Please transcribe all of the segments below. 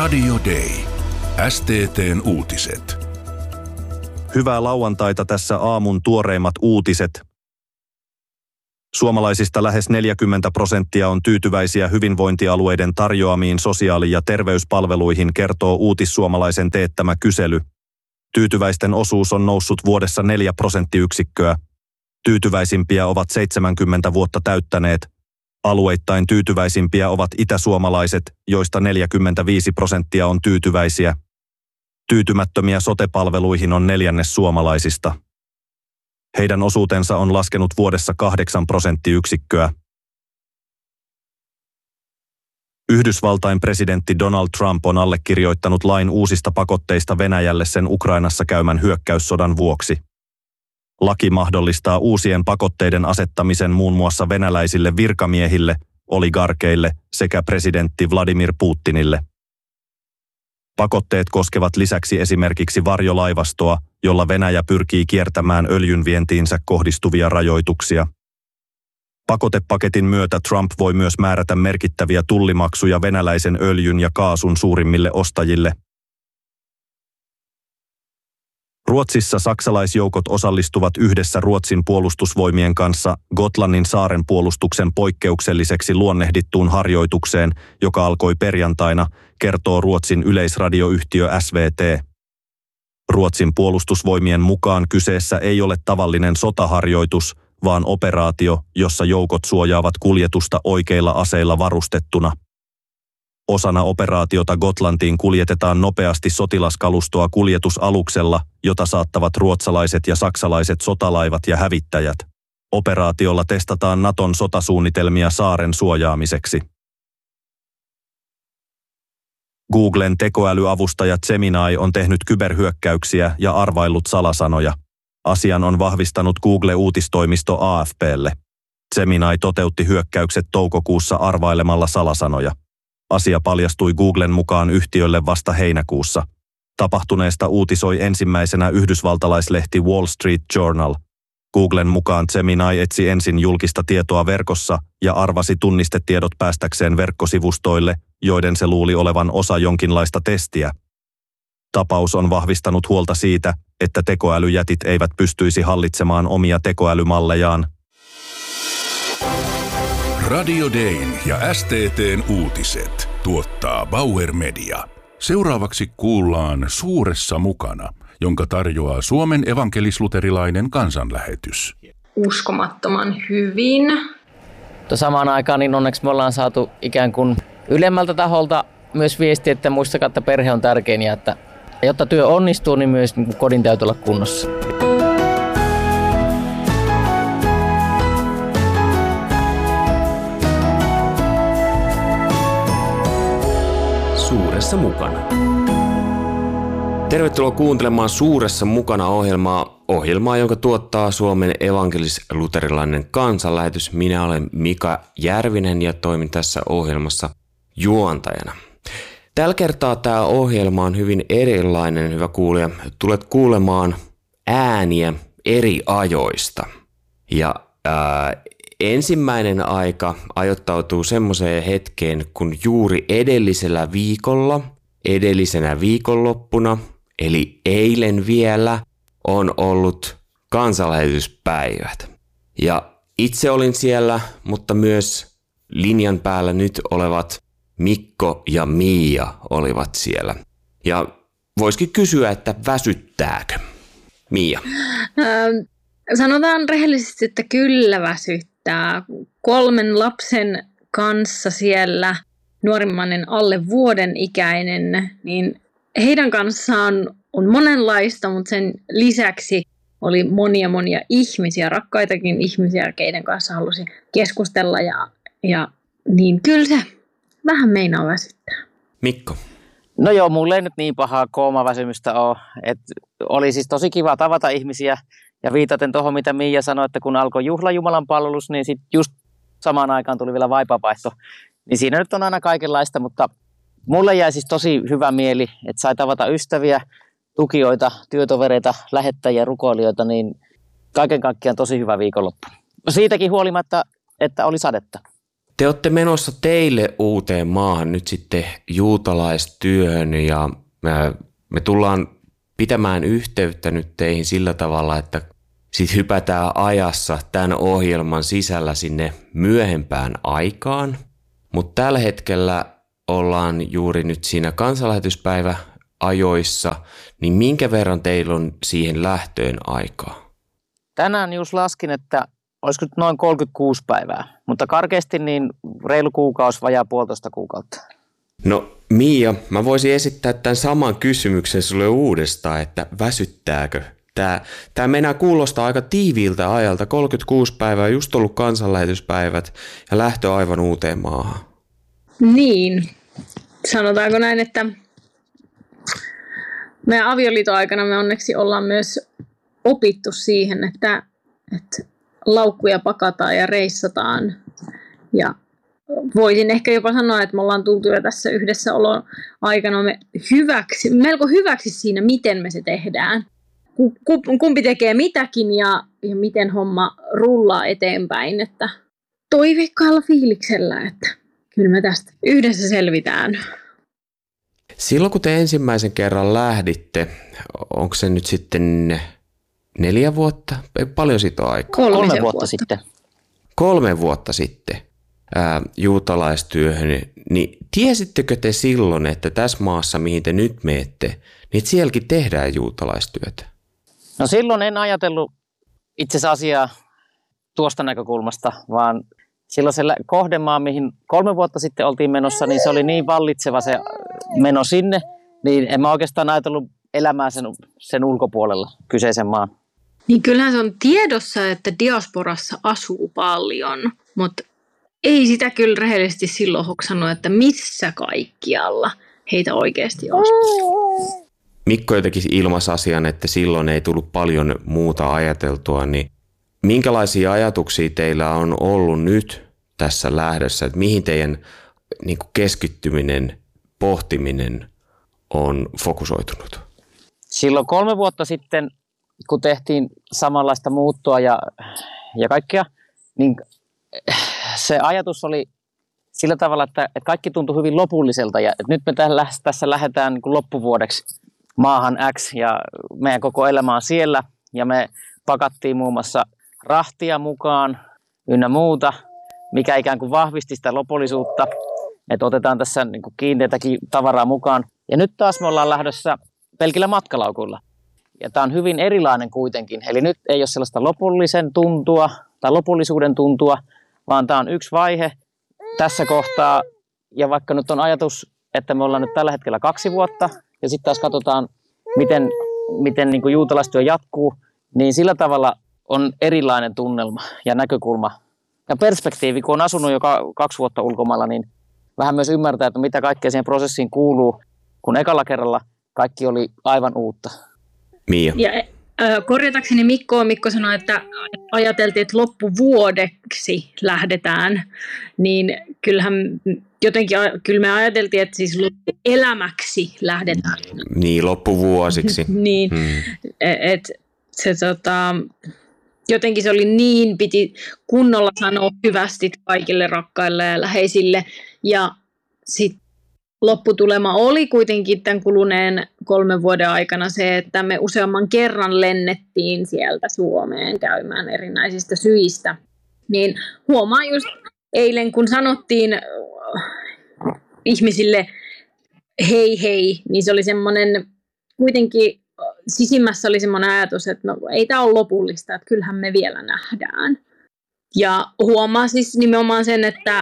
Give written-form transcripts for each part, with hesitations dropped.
Radio Day. STT:n uutiset. Hyvää lauantaita, tässä aamun tuoreimmat uutiset. Suomalaisista lähes 40% on tyytyväisiä hyvinvointialueiden tarjoamiin sosiaali- ja terveyspalveluihin, kertoo Uutissuomalaisen teettämä kysely. Tyytyväisten osuus on noussut vuodessa 4 prosenttiyksikköä. Tyytyväisimpiä ovat 70 vuotta täyttäneet. Alueittain tyytyväisimpiä ovat itäsuomalaiset, joista 45% on tyytyväisiä. Tyytymättömiä sote-palveluihin on 1/4 suomalaisista. Heidän osuutensa on laskenut vuodessa 8 prosenttiyksikköä. Yhdysvaltain presidentti Donald Trump on allekirjoittanut lain uusista pakotteista Venäjälle sen Ukrainassa käymän hyökkäyssodan vuoksi. Laki mahdollistaa uusien pakotteiden asettamisen muun muassa venäläisille virkamiehille, oligarkeille sekä presidentti Vladimir Putinille. Pakotteet koskevat lisäksi esimerkiksi varjolaivastoa, jolla Venäjä pyrkii kiertämään öljynvientiinsä kohdistuvia rajoituksia. Pakotepaketin myötä Trump voi myös määrätä merkittäviä tullimaksuja venäläisen öljyn ja kaasun suurimmille ostajille. Ruotsissa saksalaisjoukot osallistuvat yhdessä Ruotsin puolustusvoimien kanssa Gotlannin saaren puolustuksen poikkeukselliseksi luonnehdittuun harjoitukseen, joka alkoi perjantaina, kertoo Ruotsin yleisradioyhtiö SVT. Ruotsin puolustusvoimien mukaan kyseessä ei ole tavallinen sotaharjoitus, vaan operaatio, jossa joukot suojaavat kuljetusta oikeilla aseilla varustettuna. Osana operaatiota Gotlantiin kuljetetaan nopeasti sotilaskalustoa kuljetusaluksella, jota saattavat ruotsalaiset ja saksalaiset sotalaivat ja hävittäjät. Operaatiolla testataan Naton sotasuunnitelmia saaren suojaamiseksi. Googlen tekoälyavustaja Gemini on tehnyt kyberhyökkäyksiä ja arvaillut salasanoja. Asian on vahvistanut Google-uutistoimisto AFP:lle. Gemini toteutti hyökkäykset toukokuussa arvailemalla salasanoja. Asia paljastui Googlen mukaan yhtiölle vasta heinäkuussa. Tapahtuneesta uutisoi ensimmäisenä yhdysvaltalaislehti Wall Street Journal. Googlen mukaan Gemini etsi ensin julkista tietoa verkossa ja arvasi tunnistetiedot päästäkseen verkkosivustoille, joiden se luuli olevan osa jonkinlaista testiä. Tapaus on vahvistanut huolta siitä, että tekoälyjätit eivät pystyisi hallitsemaan omia tekoälymallejaan. Radio Dayn ja STT:n uutiset tuottaa Bauer Media. Seuraavaksi kuullaan Suuressa mukana, jonka tarjoaa Suomen evankelis-luterilainen kansanlähetys. Uskomattoman hyvin. Samaan aikaan niin onneksi me ollaan saatu ikään kuin ylemmältä taholta myös viesti, että muistakaa, että perhe on tärkein ja että jotta työ onnistuu, niin myös kodin täytyy olla kunnossa. Suuressa mukana. Tervetuloa kuuntelemaan Suuressa mukana ohjelmaa, jonka tuottaa Suomen evankelis-luterilainen kansanlähetys. Minä olen Mika Järvinen ja toimin tässä ohjelmassa juontajana. Tällä kertaa tämä ohjelma on hyvin erilainen, hyvä kuulija. Tulet kuulemaan ääniä eri ajoista. Ja ensimmäinen aika ajoittautuu semmoiseen hetkeen, kun juuri edellisenä viikonloppuna, eli eilen vielä, on ollut kansanlähetyspäivät. Ja itse olin siellä, mutta myös linjan päällä nyt olevat Mikko ja Mia olivat siellä. Ja voisikin kysyä, että väsyttääkö? Mia? Sanotaan rehellisesti, että kyllä väsyttää. 3 lapsen kanssa siellä, nuorimmainen alle vuoden ikäinen, niin heidän kanssaan on monenlaista, mutta sen lisäksi oli monia ihmisiä, rakkaitakin ihmisiä, keiden kanssa halusi keskustella ja niin kyllä se vähän meinaa väsyttää. Mikko? No joo, mulle ei nyt niin pahaa koomaväsymystä ole. Oli siis tosi kiva tavata ihmisiä ja viitaten tuohon, mitä Mia sanoi, että kun alkoi juhla Jumalan palvelus, niin sitten just samaan aikaan tuli vielä vaipavaihto. Niin siinä nyt on aina kaikenlaista, mutta mulle jäi siis tosi hyvä mieli, että sai tavata ystäviä, tukijoita, työtovereita, lähettäjiä, rukoilijoita, niin kaiken kaikkiaan tosi hyvä viikonloppu. Siitäkin huolimatta, että oli sadetta. Te olette menossa teille uuteen maahan nyt sitten juutalaistyöhön ja me tullaan pitämään yhteyttä nyt teihin sillä tavalla, että sitten hypätään ajassa tämän ohjelman sisällä sinne myöhempään aikaan. Mutta tällä hetkellä ollaan juuri nyt siinä kansanlähetyspäiväajoissa, niin minkä verran teillä on siihen lähtöön aikaa? Tänään just laskin, että olisiko noin 36 päivää, mutta karkeasti niin reilu kuukausi, vajaa 1,5 kuukautta. No Mia, mä voisin esittää tämän saman kysymyksen sulle uudestaan, että väsyttääkö? Tämä meinaa kuulostaa aika tiiviiltä ajalta, 36 päivää, just ollut kansanlähetyspäivät ja lähtö aivan uuteen maahan. Niin, sanotaanko näin, että meidän avioliiton aikana me onneksi ollaan myös opittu siihen, että laukkuja pakataan ja reissataan. Ja voisin ehkä jopa sanoa, että me ollaan tultu jo tässä yhdessäolon aikana melko hyväksi siinä, miten me se tehdään. Kumpi tekee mitäkin ja miten homma rullaa eteenpäin. Että toiveikkaalla fiiliksellä, että kyllä me tästä yhdessä selvitään. Silloin kun te ensimmäisen kerran lähditte, onko se nyt sitten 4 vuotta? Paljon siitä on aikaa? 3 vuotta sitten. 3 vuotta sitten juutalaistyöhön, niin tiesittekö te silloin, että tässä maassa, mihin te nyt menette, niin sielläkin tehdään juutalaistyötä? No silloin en ajatellut itse asiassa asiaa tuosta näkökulmasta, vaan silloin se kohdemaa, mihin 3 vuotta sitten oltiin menossa, niin se oli niin vallitseva se meno sinne, niin en mä oikeastaan ajatellut elämää sen ulkopuolella kyseisen maan. Niin kyllähän se on tiedossa, että diasporassa asuu paljon, mutta ei sitä kyllä rehellisesti silloin hoksannut, että missä kaikkialla heitä oikeasti asuu. Mikko jotenkin ilmaisi asian, että silloin ei tullut paljon muuta ajateltua, niin minkälaisia ajatuksia teillä on ollut nyt tässä lähdössä, että mihin teidän niin kuin keskittyminen, pohtiminen on fokusoitunut? Silloin 3 vuotta sitten, kun tehtiin samanlaista muuttoa ja kaikkea, niin se ajatus oli sillä tavalla, että kaikki tuntui hyvin lopulliselta ja että nyt me tässä lähdetään niin kuin loppuvuodeksi maahan X ja meidän koko elämä on siellä ja me pakattiin muun muassa rahtia mukaan ynnä muuta, mikä ikään kuin vahvisti sitä lopullisuutta, että otetaan tässä niin kuin kiinteitäkin tavaraa mukaan. Ja nyt taas me ollaan lähdössä pelkillä matkalaukuilla. Ja tämä on hyvin erilainen kuitenkin. Eli nyt ei ole sellaista lopullisen tuntua tai lopullisuuden tuntua, vaan tämä on yksi vaihe tässä kohtaa. Ja vaikka nyt on ajatus, että me ollaan nyt tällä hetkellä 2 vuotta, ja sitten taas katsotaan, miten niin kuin juutalaistyö jatkuu, niin sillä tavalla on erilainen tunnelma ja näkökulma. Ja perspektiivi, kun on asunut jo 2 vuotta ulkomailla, niin vähän myös ymmärtää, että mitä kaikkea siihen prosessiin kuuluu, kun ekalla kerralla kaikki oli aivan uutta. Mia. Ja korjatakseni Mikko sanoi, että ajateltiin, että loppuvuodeksi lähdetään, niin kyllähän jotenkin kyllä me ajateltiin, että siis loppuelämäksi lähdetään. Niin, loppuvuosiksi. Niin, että se jotenkin se oli niin, piti kunnolla sanoa hyvästi kaikille rakkaille ja läheisille. Ja sitten lopputulema oli kuitenkin tämän kuluneen 3 vuoden aikana se, että me useamman kerran lennettiin sieltä Suomeen käymään erinäisistä syistä. Niin huomaa just eilen, kun sanottiin ihmisille hei hei, niin se oli semmoinen kuitenkin sisimmässä oli semmoinen ajatus, että no, ei tämä ole lopullista, että kyllähän me vielä nähdään. Ja huomaa siis nimenomaan sen, että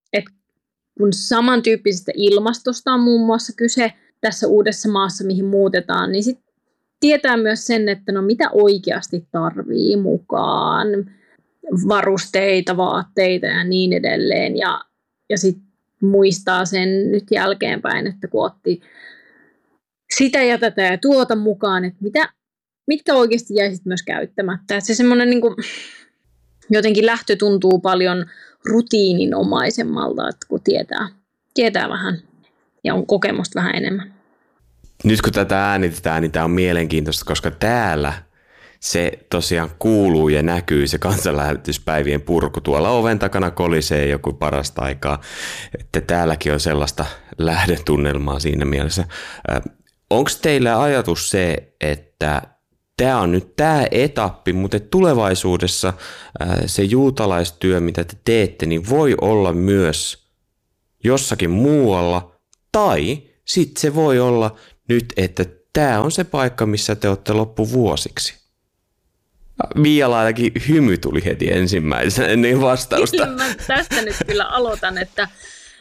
kun samantyyppisestä ilmastosta on muun muassa kyse tässä uudessa maassa, mihin muutetaan, niin sitten tietää myös sen, että no mitä oikeasti tarvii mukaan, varusteita, vaatteita ja niin edelleen. Ja sitten muistaa sen nyt jälkeenpäin, että kun otti sitä ja tätä ja tuota mukaan, että mitkä oikeasti jäisit myös käyttämättä. Että se semmoinen niin kuin, jotenkin lähtö tuntuu paljon rutiininomaisemmalta, että kun tietää vähän ja on kokemusta vähän enemmän. Nyt kun tätä äänitetään, niin tämä on mielenkiintoista, koska täällä se tosiaan kuuluu ja näkyy se kansanlähetyspäivien purku. Tuolla oven takana kolisee joku parasta aikaa, että täälläkin on sellaista lähdetunnelmaa siinä mielessä. Onko teillä ajatus se, että tämä on nyt tämä etappi, mutta tulevaisuudessa se juutalaistyö, mitä te teette, niin voi olla myös jossakin muualla, tai sitten se voi olla nyt, että tämä on se paikka, missä te olette loppuvuosiksi. Mialla ainakin hymy tuli heti ensimmäisenä ennen vastausta. Mä tästä nyt kyllä aloitan, että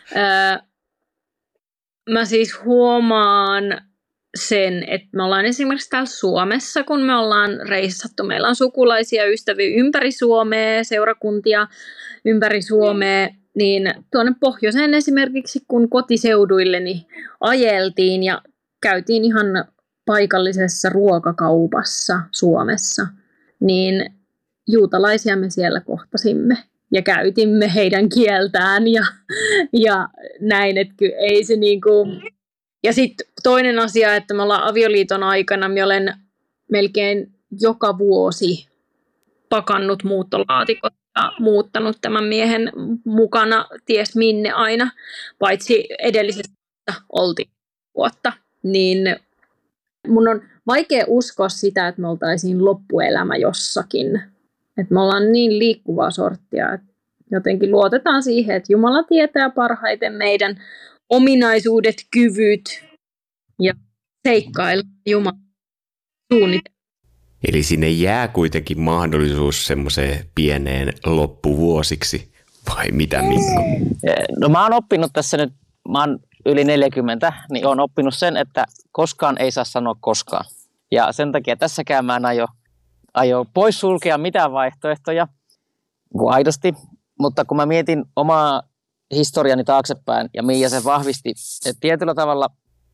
mä siis huomaan sen, että me ollaan esimerkiksi täällä Suomessa, kun me ollaan reissattu, meillä on sukulaisia ystäviä ympäri Suomea, seurakuntia ympäri Suomea, niin tuonne pohjoiseen esimerkiksi, kun kotiseuduilleni ajeltiin ja käytiin ihan paikallisessa ruokakaupassa Suomessa, niin juutalaisia me siellä kohtasimme ja käytimme heidän kieltään ja näin, että ei se niinku. Ja sitten toinen asia, että me ollaan avioliiton aikana, mä olen melkein joka vuosi pakannut muuttolaatikot ja muuttanut tämän miehen mukana ties minne aina, paitsi edellisestä oltiin vuotta. Niin mun on vaikea uskoa sitä, että me oltaisiin loppuelämä jossakin. Että me ollaan niin liikkuvaa sorttia, että jotenkin luotetaan siihen, että Jumala tietää parhaiten meidän ominaisuudet, kyvyt ja seikkailla Jumalan suunnitelmaan. Eli sinne jää kuitenkin mahdollisuus semmoiseen pieneen loppuvuosiksi, vai mitä Mikko? No mä oon oppinut tässä nyt, mä oon yli 40, niin oon oppinut sen, että koskaan ei saa sanoa koskaan. Ja sen takia tässäkään mä en aio poissulkea mitään vaihtoehtoja, aidosti. Mutta kun mä mietin omaa historiani taaksepäin ja Miia sen vahvisti, että tietyllä tavalla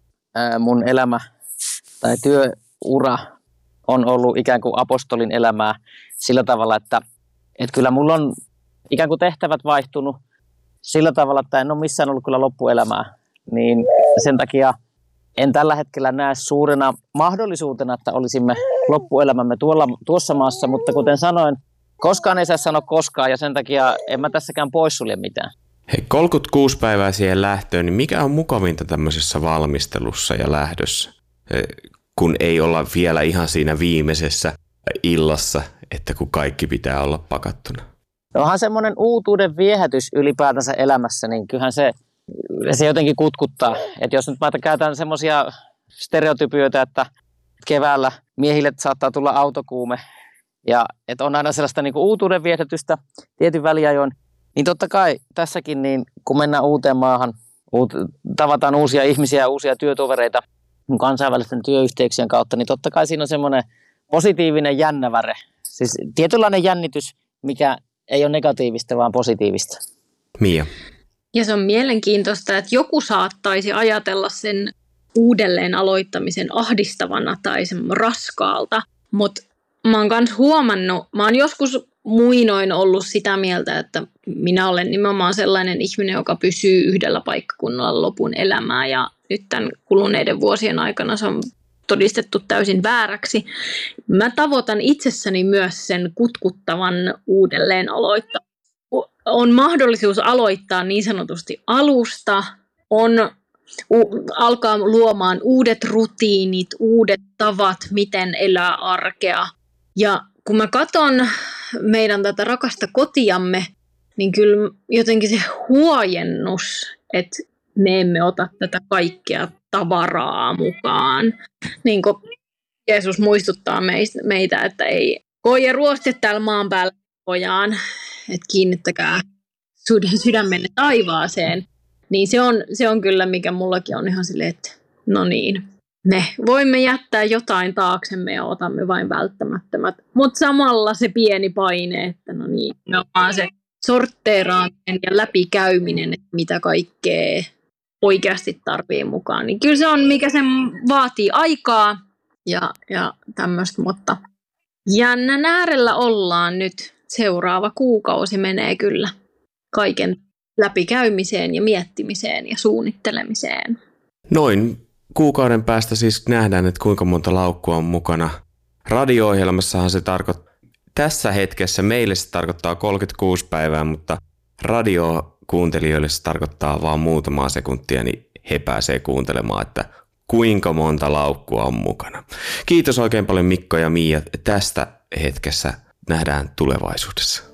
mun elämä tai työura on ollut ikään kuin apostolin elämää sillä tavalla, että kyllä mulla on ikään kuin tehtävät vaihtunut sillä tavalla, että en ole missään ollut kyllä loppuelämää. Niin sen takia en tällä hetkellä näe suurena mahdollisuutena, että olisimme loppuelämämme tuossa maassa, mutta kuten sanoin, koskaan ei saa sanoa koskaan ja sen takia en mä tässäkään poissulje mitään. Hei, 36 päivää siihen lähtöön, niin mikä on mukavinta tämmöisessä valmistelussa ja lähdössä, kun ei olla vielä ihan siinä viimeisessä illassa, että kun kaikki pitää olla pakattuna? Onhan semmoinen uutuuden viehätys ylipäätänsä elämässä, niin kyllähän se jotenkin kutkuttaa. Että jos nyt mä käytän semmoisia stereotypioita, että keväällä miehille saattaa tulla autokuume ja että on aina sellaista niin kuin uutuuden viehätystä tietyn väliajoin, niin totta kai tässäkin, niin kun mennään uuteen maahan, tavataan uusia ihmisiä ja uusia työtovereita kansainvälisten työyhteyksien kautta, niin totta kai siinä on semmoinen positiivinen jännäväre. Siis tietynlainen jännitys, mikä ei ole negatiivista, vaan positiivista. Miia. Ja se on mielenkiintoista, että joku saattaisi ajatella sen uudelleen aloittamisen ahdistavana tai raskaalta, mutta mä oon myös huomannut, mä oon joskus muinoin ollut sitä mieltä, että minä olen nimenomaan sellainen ihminen, joka pysyy yhdellä paikkakunnalla lopun elämää ja nyt tämän kuluneiden vuosien aikana se on todistettu täysin vääräksi. Mä tavoitan itsessäni myös sen kutkuttavan uudelleen aloittamisen. On mahdollisuus aloittaa niin sanotusti alusta, alkaa luomaan uudet rutiinit, uudet tavat, miten elää arkea. Ja kun mä katson meidän tätä rakasta kotiamme, niin kyllä jotenkin se huojennus, että me emme ota tätä kaikkea tavaraa mukaan. Niin kuin Jeesus muistuttaa meitä, että ei koje ruoste täällä maan päällä pojaan, että kiinnittäkää sydämenne taivaaseen. Niin se on kyllä, mikä mullakin on ihan silleen, että no niin, me voimme jättää jotain taaksemme ja otamme vain välttämättömät. Mutta samalla se pieni paine, että no niin, vaan se sortteeraaminen ja läpikäyminen, että mitä kaikkea oikeasti tarvii mukaan. Niin kyllä se on, mikä sen vaatii aikaa ja tämmöistä, mutta jännän äärellä ollaan nyt. Seuraava kuukausi menee kyllä kaiken läpikäymiseen ja miettimiseen ja suunnittelemiseen. Noin kuukauden päästä siis nähdään, että kuinka monta laukkua on mukana Radio-ohjelmassahan se tarkoittaa, tässä hetkessä meille se tarkoittaa 36 päivää, mutta radiokuuntelijoille se tarkoittaa vaan muutamaa sekuntia, niin he pääsee kuuntelemaan, että kuinka monta laukkua on mukana. Kiitos oikein paljon Mikko ja Miia tästä hetkessä. Nähdään tulevaisuudessa.